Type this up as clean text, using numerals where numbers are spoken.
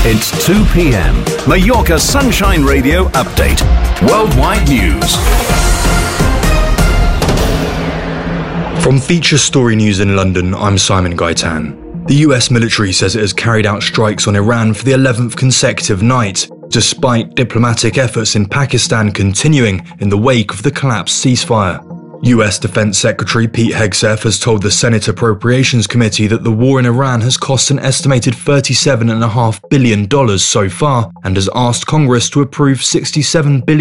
It's 2 p.m. Mallorca Sunshine Radio Update. Worldwide news. From Feature Story News in London, I'm Simon Gaitan. The US military says it has carried out strikes on Iran for the 11th consecutive night, despite diplomatic efforts in Pakistan continuing in the wake of the collapsed ceasefire. US Defense Secretary Pete Hegseth has told the Senate Appropriations Committee that the war in Iran has cost an estimated $37.5 billion so far and has asked Congress to approve $67 billion